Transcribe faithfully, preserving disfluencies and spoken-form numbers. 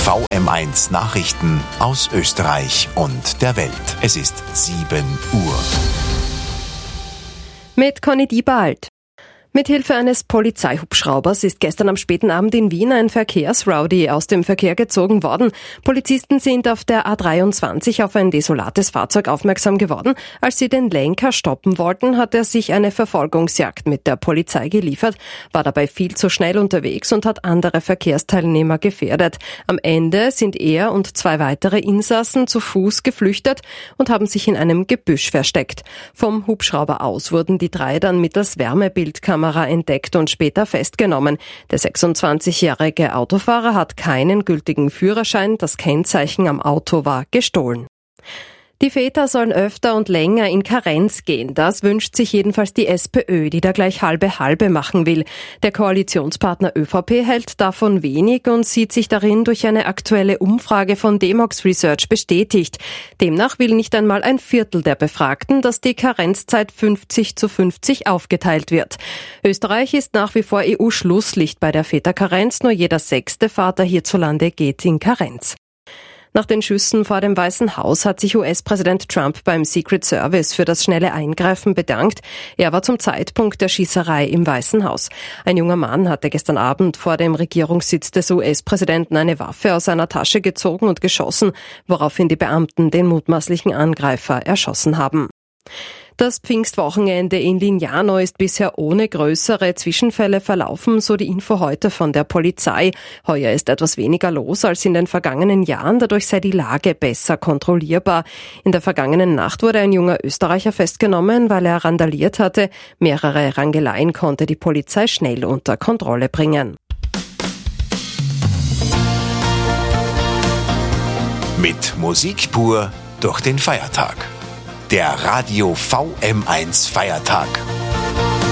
V M eins Nachrichten aus Österreich und der Welt. Es ist sieben Uhr. Mit Conny Diebald. Mithilfe eines Polizeihubschraubers ist gestern am späten Abend in Wien ein Verkehrsrowdy aus dem Verkehr gezogen worden. Polizisten sind auf der A dreiundzwanzig auf ein desolates Fahrzeug aufmerksam geworden. Als sie den Lenker stoppen wollten, hat er sich eine Verfolgungsjagd mit der Polizei geliefert, war dabei viel zu schnell unterwegs und hat andere Verkehrsteilnehmer gefährdet. Am Ende sind er und zwei weitere Insassen zu Fuß geflüchtet und haben sich in einem Gebüsch versteckt. Vom Hubschrauber aus wurden die drei dann mittels Wärmebildkamera entdeckt und später festgenommen. Der sechsundzwanzigjährige Autofahrer hat keinen gültigen Führerschein, das Kennzeichen am Auto war gestohlen. Die Väter sollen öfter und länger in Karenz gehen. Das wünscht sich jedenfalls die SPÖ, die da gleich halbe-halbe machen will. Der Koalitionspartner ÖVP hält davon wenig und sieht sich darin durch eine aktuelle Umfrage von Demox Research bestätigt. Demnach will nicht einmal ein Viertel der Befragten, dass die Karenzzeit fünfzig zu fünfzig aufgeteilt wird. Österreich ist nach wie vor E U-Schlusslicht bei der Väterkarenz. Nur jeder sechste Vater hierzulande geht in Karenz. Nach den Schüssen vor dem Weißen Haus hat sich U S-Präsident Trump beim Secret Service für das schnelle Eingreifen bedankt. Er war zum Zeitpunkt der Schießerei im Weißen Haus. Ein junger Mann hatte gestern Abend vor dem Regierungssitz des U S-Präsidenten eine Waffe aus seiner Tasche gezogen und geschossen, woraufhin die Beamten den mutmaßlichen Angreifer erschossen haben. Das Pfingstwochenende in Lignano ist bisher ohne größere Zwischenfälle verlaufen, so die Info heute von der Polizei. Heuer ist etwas weniger los als in den vergangenen Jahren, dadurch sei die Lage besser kontrollierbar. In der vergangenen Nacht wurde ein junger Österreicher festgenommen, weil er randaliert hatte. Mehrere Rangeleien konnte die Polizei schnell unter Kontrolle bringen. Mit Musik pur durch den Feiertag. Der Radio V M eins Feiertag.